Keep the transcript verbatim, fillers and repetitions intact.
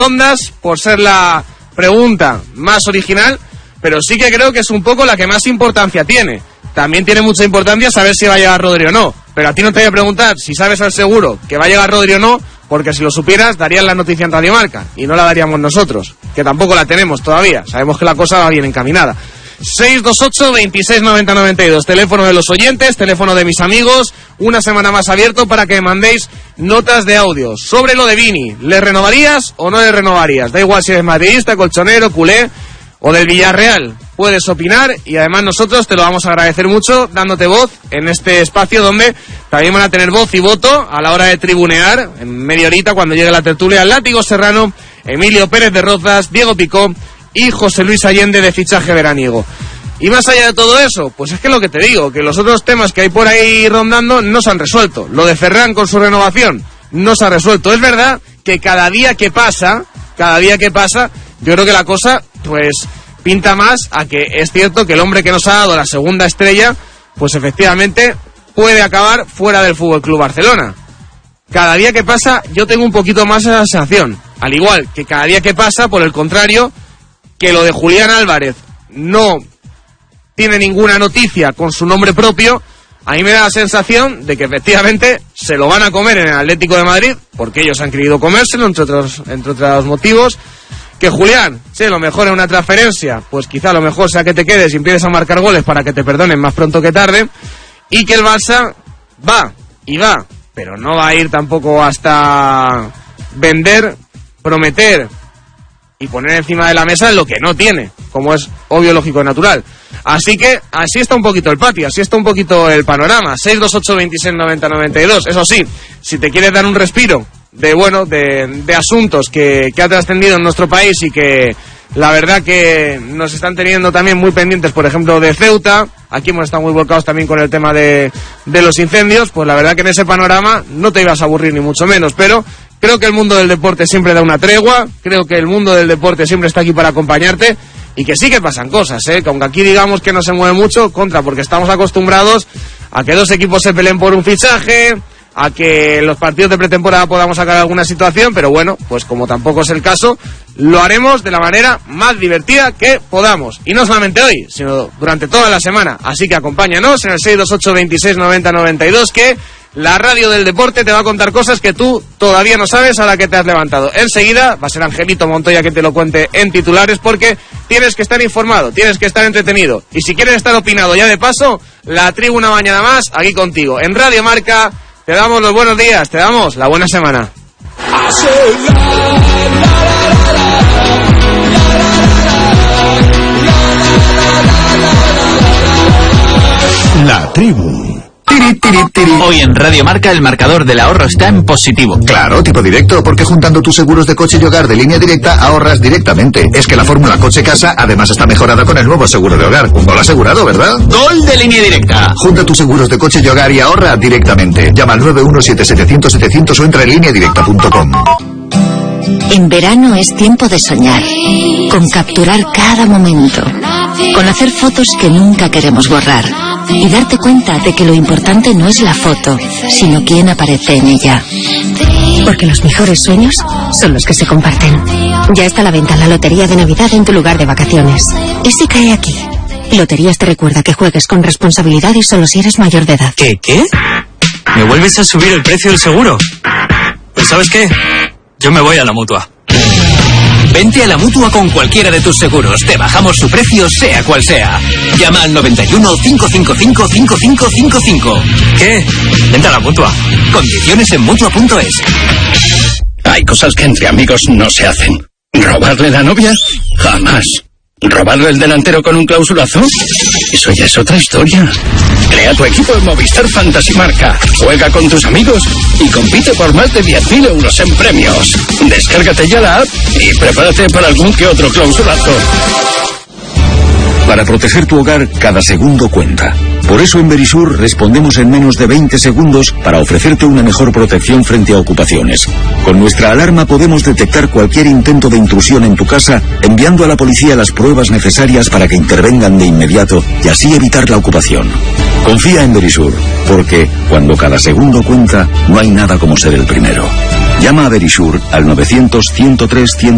ondas por ser la pregunta más original, pero sí que creo que es un poco la que más importancia tiene. También tiene mucha importancia saber si va a llegar Rodri o no, pero a ti no te voy a preguntar si sabes al seguro que va a llegar Rodri o no, porque si lo supieras darías la noticia en Radio Marca y no la daríamos nosotros, que tampoco la tenemos todavía. Sabemos que la cosa va bien encaminada. seis dos ocho, veintiséis noventa, noventa y dos, teléfono de los oyentes, teléfono de mis amigos, una semana más abierto para que me mandéis notas de audio sobre lo de Vini. ¿Le renovarías o no le renovarías? Da igual si eres madridista, colchonero, culé o del Villarreal, puedes opinar y además nosotros te lo vamos a agradecer mucho dándote voz en este espacio donde también van a tener voz y voto a la hora de tribunear en media horita cuando llegue la tertulia Látigo Serrano, Emilio Pérez de Rozas, Diego Picó y José Luis Allende de Fichaje Veraniego. Y más allá de todo eso, pues es que lo que te digo, que los otros temas que hay por ahí rondando no se han resuelto. Lo de Ferran con su renovación no se ha resuelto. Es verdad que cada día que pasa, cada día que pasa, yo creo que la cosa, pues, pinta más a que es cierto que el hombre que nos ha dado la segunda estrella, pues efectivamente puede acabar fuera del F C Barcelona. Cada día que pasa, yo tengo un poquito más esa sensación. Al igual que cada día que pasa, por el contrario, que lo de Julián Álvarez no tiene ninguna noticia con su nombre propio, a mí me da la sensación de que efectivamente se lo van a comer en el Atlético de Madrid, porque ellos han querido comérselo, entre otros, entre otros motivos. Que Julián, sí, lo mejor en una transferencia, pues quizá lo mejor sea que te quedes y empieces a marcar goles para que te perdonen más pronto que tarde, y que el Barça va, y va, pero no va a ir tampoco hasta vender, prometer y poner encima de la mesa lo que no tiene, como es obvio, lógico y natural. Así que así está un poquito el patio, así está un poquito el panorama. seis dos ocho, veintiséis noventa, noventa y dos. Eso sí, si te quieres dar un respiro de bueno de, de asuntos que, que ha trascendido en nuestro país y que la verdad que nos están teniendo también muy pendientes, por ejemplo de Ceuta, aquí hemos estado muy volcados también con el tema de, de los incendios, pues la verdad que en ese panorama no te ibas a aburrir ni mucho menos, pero creo que el mundo del deporte siempre da una tregua, creo que el mundo del deporte siempre está aquí para acompañarte y que sí que pasan cosas, ¿eh? Que aunque aquí digamos que no se mueve mucho, contra, porque estamos acostumbrados a que dos equipos se peleen por un fichaje, a que en los partidos de pretemporada podamos sacar alguna situación, pero bueno, pues como tampoco es el caso, lo haremos de la manera más divertida que podamos, y no solamente hoy, sino durante toda la semana, así que acompáñanos en el seis dos ocho, veintiséis noventa, noventa y dos, que la radio del deporte te va a contar cosas que tú todavía no sabes a la que te has levantado. Enseguida va a ser Angelito Montoya que te lo cuente en titulares, porque tienes que estar informado, tienes que estar entretenido, y si quieres estar opinado ya de paso, la tribu una mañana más aquí contigo en Radio Marca. Te damos los buenos días, te damos la buena semana. La tribu. Tiri, tiri, tiri. Hoy en Radio Marca el marcador del ahorro está en positivo. Claro, tipo directo, porque juntando tus seguros de coche y hogar de Línea Directa ahorras directamente. Es que la fórmula coche-casa además está mejorada con el nuevo seguro de hogar. Un gol asegurado, ¿verdad? ¡Gol de Línea Directa! Junta tus seguros de coche y hogar y ahorra directamente. Llama al nueve uno siete, setecientos, setecientos o entra en línea directa punto com. En verano es tiempo de soñar, con capturar cada momento, con hacer fotos que nunca queremos borrar y darte cuenta de que lo importante no es la foto, sino quién aparece en ella. Porque los mejores sueños son los que se comparten. Ya está a la venta la lotería de Navidad en tu lugar de vacaciones. ¿Y si cae aquí? Loterías te recuerda que juegues con responsabilidad y solo si eres mayor de edad. ¿Qué? ¿Qué? ¿Me vuelves a subir el precio del seguro? Pues ¿sabes qué? Yo me voy a la Mutua. Vente a la Mutua con cualquiera de tus seguros. Te bajamos su precio, sea cual sea. Llama al noventa y uno, cinco cinco cinco, cinco cinco cinco cinco. ¿Qué? Vente a la Mutua. Condiciones en Mutua punto es. Hay cosas que entre amigos no se hacen. ¿Robarle la novia? Jamás. ¿Robarle el delantero con un clausulazo? Eso ya es otra historia. Crea tu equipo en Movistar Fantasy Marca. Juega con tus amigos y compite por más de diez mil euros en premios. Descárgate ya la app y prepárate para algún que otro clausulazo. Para proteger tu hogar, cada segundo cuenta. Por eso en Verisur respondemos en menos de veinte segundos para ofrecerte una mejor protección frente a ocupaciones. Con nuestra alarma podemos detectar cualquier intento de intrusión en tu casa, enviando a la policía las pruebas necesarias para que intervengan de inmediato y así evitar la ocupación. Confía en Verisur, porque cuando cada segundo cuenta, no hay nada como ser el primero. Llama a Verisur al novecientos, ciento tres, ciento